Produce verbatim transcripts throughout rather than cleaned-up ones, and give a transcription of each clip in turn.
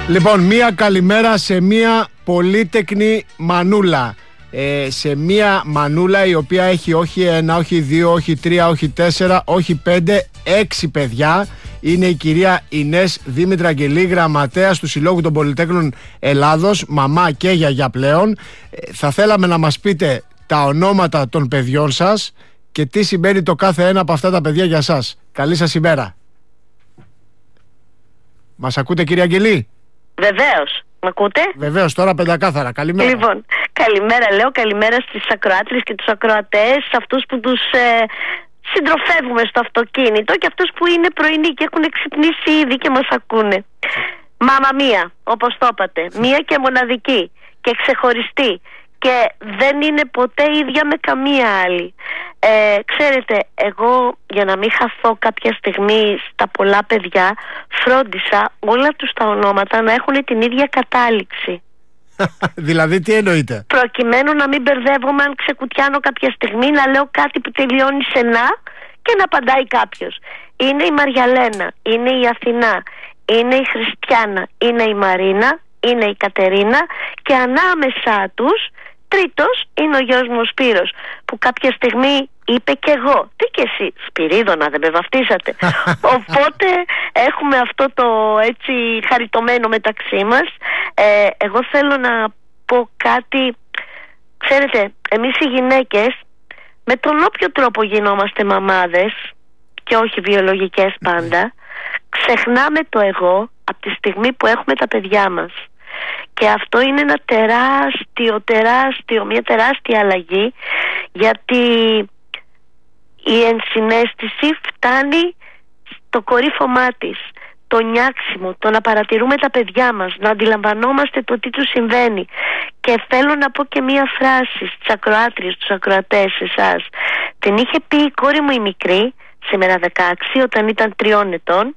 Λοιπόν, μία καλημέρα σε μία πολύτεκνη μανούλα. Ε, σε μία μανούλα η οποία έχει όχι ένα, όχι δύο, όχι τρία, όχι τέσσερα, όχι πέντε, έξι παιδιά. Είναι η κυρία Ινές Δήμητρα Αγγελή, γραμματέας του Συλλόγου των Πολυτέκνων Ελλάδος, μαμά και γιαγιά πλέον. Ε, θα θέλαμε να μας πείτε τα ονόματα των παιδιών σας και τι σημαίνει το κάθε ένα από αυτά τα παιδιά για σας. Καλή σας ημέρα. Μας ακούτε, κυρία Αγγελή? Βεβαίως. Μ' ακούτε? Βεβαίως, τώρα πεντακάθαρα. Καλημέρα. Λοιπόν, καλημέρα λέω, καλημέρα στις ακροάτριες και τους ακροατές, αυτούς που τους ε, συντροφεύουμε στο αυτοκίνητο και αυτούς που είναι πρωινοί και έχουν ξυπνήσει ήδη και μας ακούνε. Μάμα μία, όπως το είπατε, μία και μοναδική και ξεχωριστή και δεν είναι ποτέ ίδια με καμία άλλη. Ε, ξέρετε, εγώ για να μην χαθώ κάποια στιγμή στα πολλά παιδιά, φρόντισα όλα τους τα ονόματα να έχουν την ίδια κατάληξη. Δηλαδή τι εννοείτε? Προκειμένου να μην μπερδεύομαι αν ξεκουτιάνω κάποια στιγμή, να λέω κάτι που τελειώνει σε να και να απαντάει κάποιος. Είναι η Μαριαλένα, είναι η Αθηνά, είναι η Χριστιάνα, είναι η Μαρίνα, είναι η Κατερίνα και ανάμεσά τους τρίτος είναι ο γιος μου ο Σπύρος, που κάποια στιγμή είπε και εγώ, τι και εσύ Σπυρίδωνα, δεν με βαφτίσατε? Οπότε έχουμε αυτό το έτσι χαριτωμένο μεταξύ μας. ε, Εγώ θέλω να πω κάτι. Ξέρετε, εμείς οι γυναίκες με τον όποιο τρόπο γινόμαστε μαμάδες και όχι βιολογικές πάντα, ξεχνάμε το εγώ από τη στιγμή που έχουμε τα παιδιά μας. Και αυτό είναι ένα τεράστιο, τεράστιο, μια τεράστια αλλαγή, γιατί η ενσυναίσθηση φτάνει στο κορύφωμά της. Το νιάξιμο, το να παρατηρούμε τα παιδιά μας, να αντιλαμβανόμαστε το τι τους συμβαίνει. Και θέλω να πω και μία φράση στις ακροάτριες, στους ακροατές, εσάς. Την είχε πει η κόρη μου η μικρή, σήμερα δεκαέξι, όταν ήταν τριών ετών.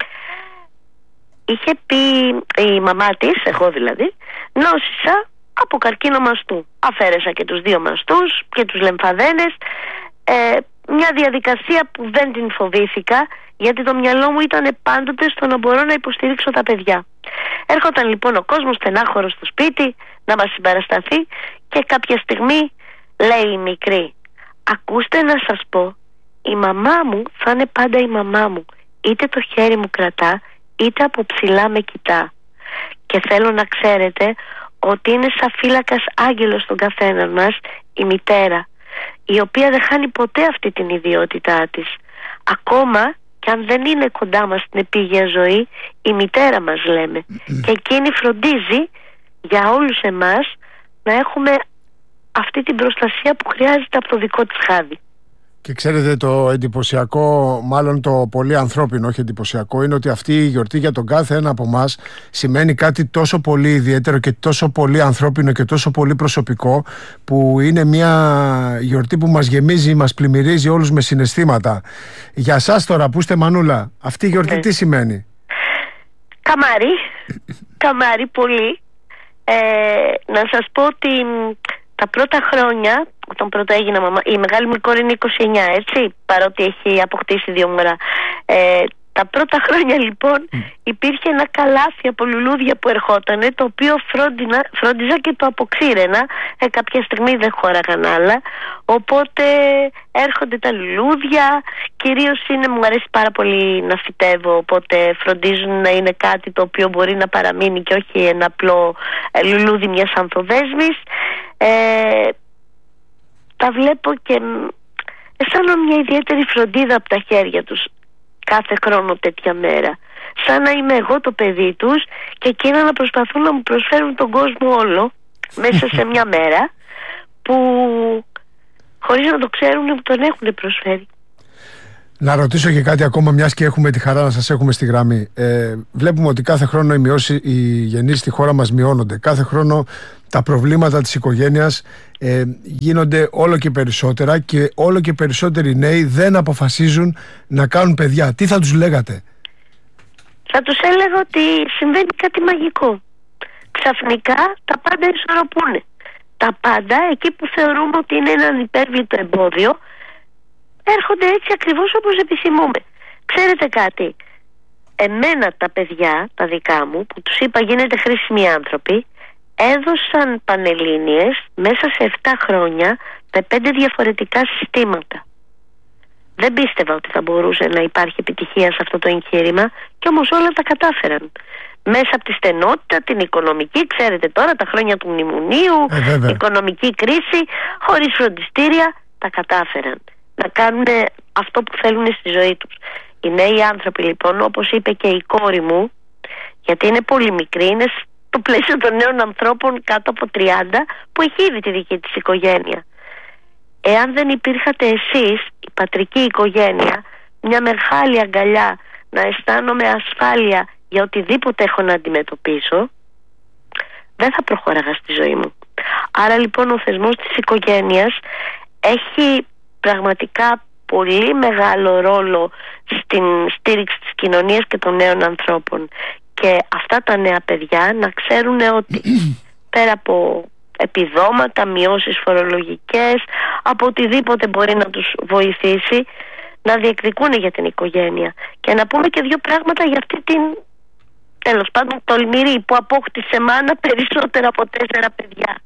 Είχε πει η μαμά της, εγώ δηλαδή, νόσησα από καρκίνο μαστού. Αφαίρεσα και τους δύο μαστούς και τους λεμφαδένες. Ε, μια διαδικασία που δεν την φοβήθηκα, γιατί το μυαλό μου ήταν πάντοτε στο να μπορώ να υποστηρίξω τα παιδιά. Έρχονταν λοιπόν ο κόσμος στενάχωρος στο σπίτι να μας συμπαρασταθεί και κάποια στιγμή λέει η μικρή, ακούστε να σας πω, η μαμά μου θα είναι πάντα η μαμά μου. Είτε το χέρι μου κρατά, είτε από ψηλά με κοιτά. Και θέλω να ξέρετε ότι είναι σαν φύλακας άγγελος στον καθέναν μας η μητέρα, η οποία δεν χάνει ποτέ αυτή την ιδιότητά της. Ακόμα και αν δεν είναι κοντά μας στην επίγεια ζωή, η μητέρα μας λέμε. Και εκείνη φροντίζει για όλους εμάς να έχουμε αυτή την προστασία που χρειάζεται από το δικό της χάδι. Και ξέρετε, το εντυπωσιακό, μάλλον το πολύ ανθρώπινο, όχι εντυπωσιακό, είναι ότι αυτή η γιορτή για τον κάθε ένα από εμάς σημαίνει κάτι τόσο πολύ ιδιαίτερο και τόσο πολύ ανθρώπινο και τόσο πολύ προσωπικό, που είναι μια γιορτή που μας γεμίζει, μας πλημμυρίζει όλους με συναισθήματα. Για σας τώρα που είστε μανούλα, αυτή η γιορτή ναι. τι σημαίνει? Καμάρι, καμάρι πολύ. Ε, να σας πω ότι τα πρώτα χρόνια, όταν πρώτα έγινα μαμά, η μεγάλη μου κόρη είναι είκοσι εννιά, έτσι, παρότι έχει αποκτήσει δύο μωρά. Ε, τα πρώτα χρόνια λοιπόν mm. υπήρχε ένα καλάθι από λουλούδια που ερχότανε, το οποίο φρόντινα, φρόντιζα και το αποξήρενα. Ε, κάποια στιγμή δεν χώραγαν άλλα, οπότε έρχονται τα λουλούδια. Κυρίως είναι, μου αρέσει πάρα πολύ να φυτεύω, οπότε φροντίζουν να είναι κάτι το οποίο μπορεί να παραμείνει και όχι ένα απλό λουλούδι μιας ανθοδέσμης. Ε, τα βλέπω και αισθάνομαι μια ιδιαίτερη φροντίδα από τα χέρια τους κάθε χρόνο τέτοια μέρα. Σαν να είμαι εγώ το παιδί τους και εκείνα να προσπαθούν να μου προσφέρουν τον κόσμο όλο μέσα σε μια μέρα που χωρίς να το ξέρουν μου τον έχουν προσφέρει. Να ρωτήσω και κάτι ακόμα, μιας και έχουμε τη χαρά να σας έχουμε στη γραμμή. Ε, βλέπουμε ότι κάθε χρόνο οι, μειώσεις, οι γεννήσεις στη χώρα μας μειώνονται. Κάθε χρόνο τα προβλήματα της οικογένειας ε, γίνονται όλο και περισσότερα και όλο και περισσότεροι νέοι δεν αποφασίζουν να κάνουν παιδιά. Τι θα τους λέγατε? Θα τους έλεγα ότι συμβαίνει κάτι μαγικό. Ξαφνικά τα πάντα ισορροπούν. Τα πάντα εκεί που θεωρούμε ότι είναι ένα ανυπέρβλητο εμπόδιο έρχονται έτσι ακριβώς όπως επιθυμούμε. Ξέρετε κάτι, Εμένα τα παιδιά, τα δικά μου, που τους είπα γίνετε χρήσιμοι άνθρωποι, έδωσαν πανελλήνιες μέσα σε επτά χρόνια με πέντε διαφορετικά συστήματα. Δεν πίστευα ότι θα μπορούσε να υπάρχει επιτυχία σε αυτό το εγχείρημα, και όμως όλα τα κατάφεραν. Μέσα από τη στενότητα, την οικονομική, ξέρετε τώρα τα χρόνια του μνημονίου, ε, οικονομική κρίση, χωρίς φροντιστήρια, τα κατάφεραν να κάνουν αυτό που θέλουν στη ζωή τους. Οι νέοι άνθρωποι λοιπόν, όπως είπε και η κόρη μου, γιατί είναι πολύ μικρή, είναι στο πλαίσιο των νέων ανθρώπων κάτω από τριάντα, που έχει ήδη τη δική της οικογένεια. Εάν δεν υπήρχατε εσείς, η πατρική οικογένεια, μια μεγάλη αγκαλιά, να αισθάνομαι ασφάλεια για οτιδήποτε έχω να αντιμετωπίσω, δεν θα προχωράγα στη ζωή μου. Άρα λοιπόν ο θεσμός της οικογένειας έχει πραγματικά πολύ μεγάλο ρόλο στην στήριξη της κοινωνίας και των νέων ανθρώπων. Και αυτά τα νέα παιδιά να ξέρουν ότι πέρα από επιδόματα, μειώσεις φορολογικές, από οτιδήποτε μπορεί να τους βοηθήσει, να διεκδικούν για την οικογένεια. Και να πούμε και δύο πράγματα για αυτή την, τέλος πάντων, τολμηρή που απόκτησε μάνα περισσότερα από τέσσερα παιδιά.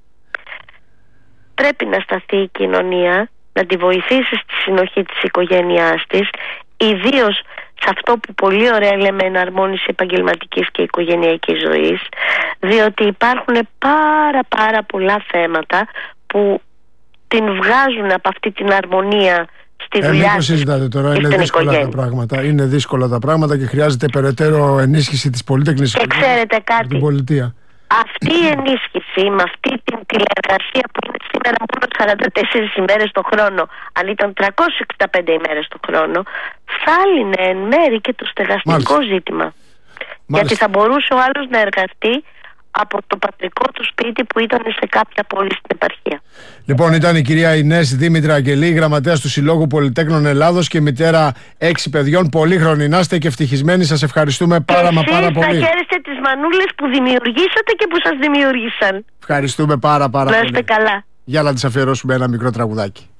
Πρέπει να σταθεί η κοινωνία, να τη βοηθήσει στη συνοχή της οικογένειάς της, ιδίως σε αυτό που πολύ ωραία λέμε εναρμόνιση επαγγελματικής και οικογενειακής ζωής, διότι υπάρχουν πάρα πάρα πολλά θέματα που την βγάζουν από αυτή την αρμονία στη δουλειά. Ε, μην το συζητάτε τώρα, είναι δύσκολα τα πράγματα. Είναι δύσκολα τα πράγματα και χρειάζεται περαιτέρω ενίσχυση της πολύτεχνης και ξέρετε κάτι, την πολιτεία. Αυτή η ενίσχυση με αυτή την τηλεεργασία που είναι σήμερα μόνο σαράντα τέσσερις ημέρες το χρόνο, αν ήταν τριακόσιες εξήντα πέντε ημέρες το χρόνο, θα λύνε εν μέρη και το στεγαστικό Μάλιστα. ζήτημα. Μάλιστα. Γιατί θα μπορούσε ο άλλος να εργαστεί από το πατρικό του σπίτι που ήταν σε κάποια πόλη στην επαρχία. Λοιπόν, ήταν η κυρία Ινές Δήμητρα Αγγελή, γραμματέας του Συλλόγου Πολυτέκνων Ελλάδος και μητέρα έξι παιδιών. Πολύχρονοι να είστε και ευτυχισμένοι. Σας ευχαριστούμε πάρα μα πάρα πολύ. Εσείς θα χαίρεστε τις μανούλες που δημιουργήσατε και που σας δημιούργησαν. Ευχαριστούμε πάρα πάρα πολύ. Να είστε καλά. Για να τις αφιερώσουμε ένα μικρό τραγουδάκι.